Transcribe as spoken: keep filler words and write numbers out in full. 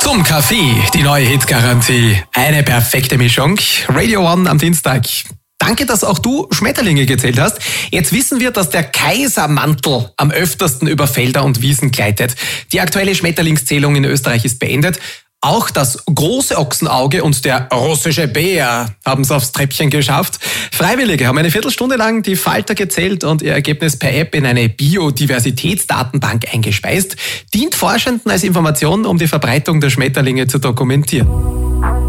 Zum Kaffee, die neue Hitgarantie. Eine perfekte Mischung. Radio One am Dienstag. Danke, dass auch du Schmetterlinge gezählt hast. Jetzt wissen wir, dass der Kaisermantel am öftersten über Felder und Wiesen gleitet. Die aktuelle Schmetterlingszählung in Österreich ist beendet. Auch das große Ochsenauge und der russische Bär haben es aufs Treppchen geschafft. Freiwillige haben eine Viertelstunde lang die Falter gezählt und ihr Ergebnis per App in eine Biodiversitätsdatenbank eingespeist. Dient Forschenden als Information, um die Verbreitung der Schmetterlinge zu dokumentieren.